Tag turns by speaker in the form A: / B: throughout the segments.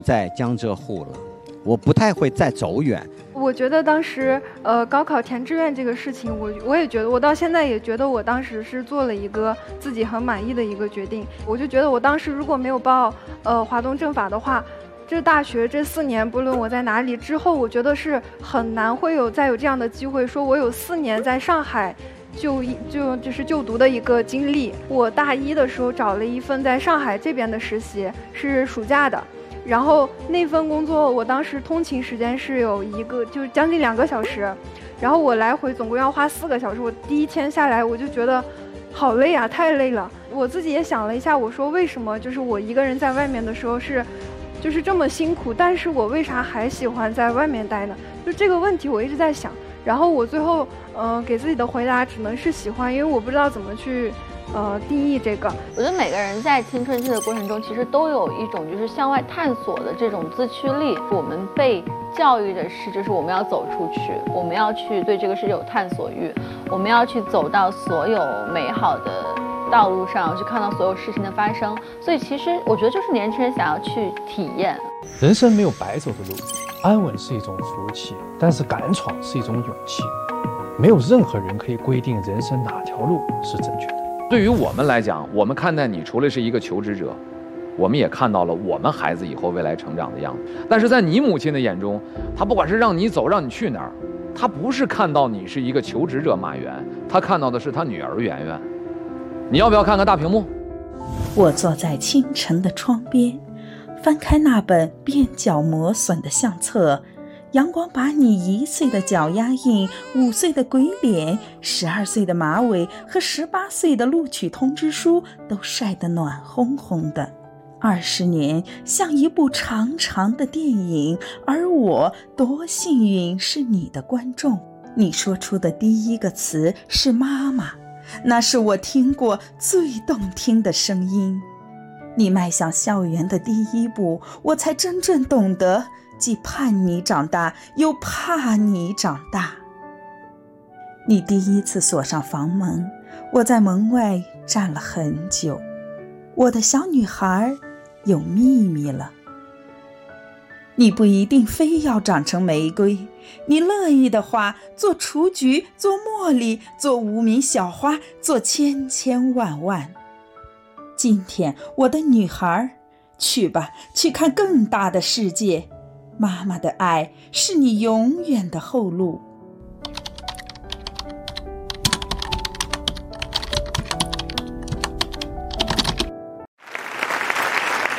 A: 在江浙沪了，我不太会再走远。
B: 我觉得当时高考填志愿这个事情，我也觉得，我到现在也觉得我当时是做了一个自己很满意的一个决定。我就觉得我当时如果没有报华东政法的话，这大学这4年，不论我在哪里，之后我觉得是很难会再有这样的机会，说我有4年在上海就是就读的一个经历。我大1的时候找了一份在上海这边的实习，是暑假的。然后那份工作，我当时通勤时间是有就是将近2个小时，然后我来回总共要花4个小时。我第1天下来，我就觉得好累啊，太累了。我自己也想了一下，我说为什么就是我一个人在外面的时候就是这么辛苦，但是我为啥还喜欢在外面待呢？就这个问题我一直在想。然后我最后给自己的回答只能是喜欢，因为我不知道怎么去定义这个。
C: 我觉得每个人在青春期的过程中，其实都有一种就是向外探索的这种自驱力。我们被教育的是，就是我们要走出去，我们要去对这个世界有探索欲，我们要去走到所有美好的道路上，去看到所有事情的发生。所以其实我觉得就是年轻人想要去体验。
D: 人生没有白走的路，安稳是一种福气，但是敢闯是一种勇气。没有任何人可以规定人生哪条路是正确的。
E: 对于我们来讲，我们看待你除了是一个求职者，我们也看到了我们孩子以后未来成长的样子。但是在你母亲的眼中，她不管是让你走让你去哪儿，她不是看到你是一个求职者马原，她看到的是她女儿圆圆。你要不要看看大屏幕？
F: 我坐在清晨的窗边，翻开那本边角磨损的相册，阳光把你1岁的脚丫印、5岁的鬼脸、12岁的马尾和18岁的录取通知书都晒得暖烘烘的。20年像一部长长的电影，而我多幸运是你的观众。你说出的第一个词是妈妈，那是我听过最动听的声音。你迈向校园的第一步，我才真正懂得既盼你长大，又怕你长大。你第1次锁上房门，我在门外站了很久。我的小女孩有秘密了。你不一定非要长成玫瑰，你乐意的话，做雏菊，做茉莉，做无名小花，做千千万万。今天，我的女孩，去吧，去看更大的世界。妈妈的爱是你永远的后路。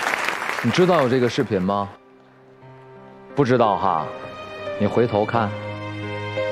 E: 你知道有这个视频吗？不知道哈，你回头看。